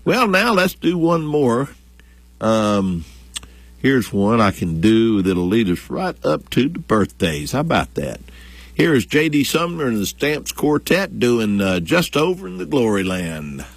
Well, now let's do one more. Here's one I can do that'll lead us right up to the birthdays. How about that? Here is J.D. Sumner and the Stamps Quartet doing Just Over in the Glory Land.